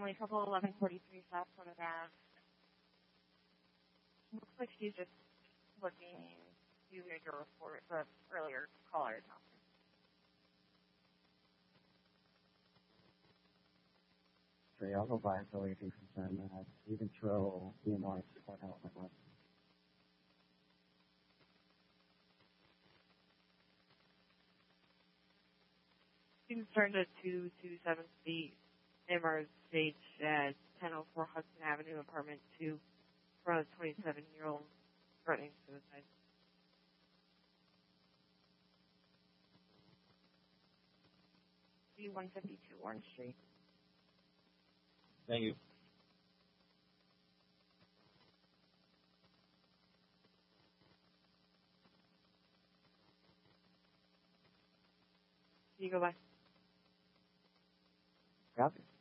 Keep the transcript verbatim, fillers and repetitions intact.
family couple, eleven forty-three South Plymouth Ave. Looks like she's just looking to make a report, the earlier caller is not. Three, I'll go by and fill you from ten minutes. You can throw B M R support out like that. Students turned to two two seven State, M R Stage at ten oh four Hudson Avenue, apartment two, from a twenty-seven-year-old threatening suicide. C one fifty-two Orange Street. Thank you. You go by. Copy.